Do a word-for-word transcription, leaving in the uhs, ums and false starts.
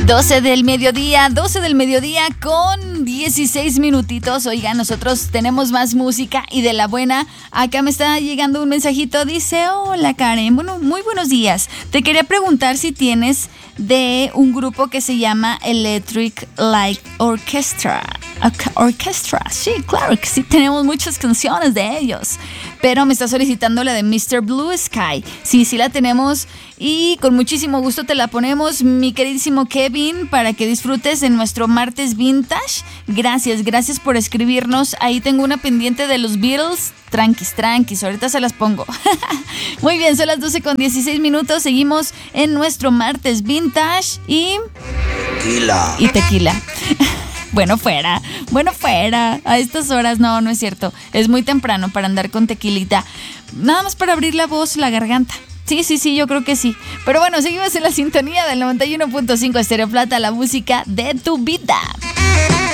doce del mediodía, doce del mediodía con dieciséis minutitos. Oigan, nosotros tenemos más música y de la buena. Acá me está llegando un mensajito, dice: hola Karen, bueno, muy buenos días. Te quería preguntar si tienes de un grupo que se llama Electric Light Orchestra. Orchestra, sí, claro que sí, tenemos muchas canciones de ellos. Pero me está solicitando la de mister Blue Sky. Sí, sí la tenemos y con muchísimo gusto te la ponemos, mi queridísimo Kevin, para que disfrutes en nuestro martes vintage. Gracias, gracias por escribirnos. Ahí tengo una pendiente de los Beatles. Tranquis, tranquis, ahorita se las pongo. Muy bien, son las doce con dieciséis minutos. Seguimos en nuestro martes vintage y... Tequila. Y tequila. Bueno, fuera, bueno, fuera. A estas horas, no, no es cierto. Es muy temprano para andar con tequilita. Nada más para abrir la voz, la garganta. Sí, sí, sí, yo creo que sí. Pero bueno, seguimos en la sintonía del noventa y uno punto cinco Estéreo Plata, la música de tu vida.